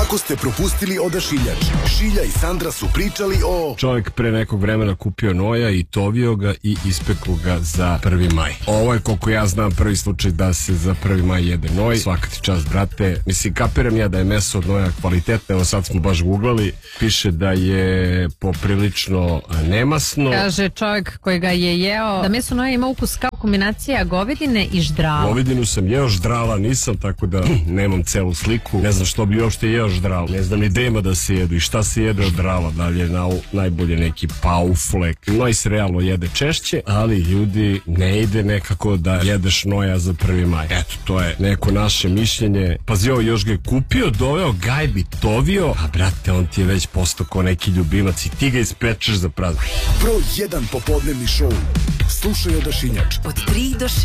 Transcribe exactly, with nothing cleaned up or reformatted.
Ako ste propustili Odašiljač, Šilja i Sandra su pričali o... Čovjek pre nekog vremena kupio noja i tovio ga i ispekao ga za prvi maj. Ovo je, koliko ja znam, prvi slučaj da se za prvi maj jede noj. Svaka ti čast, brate. Mislim, kapiram ja da je meso od noja kvalitetno. Evo sad smo baš googlali. Piše da je poprilično nemasno. Kaže čovjek koji ga je jeo da meso noja ima ukus kao kombinacija govedine i ždrala. Govedinu sam jeo, ždrala nisam, tako da nemam celu sliku. Ne znam što bi uopšte jeo ždrala. Ne znam ni gde ima da se jedu i šta se jede od drala. Da li je na, najbolje neki pauflek. Noj se realno jede češće, ali ljudi, ne ide nekako da jedeš noja za prvi maj. Eto, to je neko naše mišljenje. Pazi, ovo još ga je kupio, doveo, gajbi tovio, a brate, on ti je već postao ko neki ljubimac i ti ga ispečeš za praznik. Broj jedan popodnevni šou. Slušaj Odašiljač. Od tri do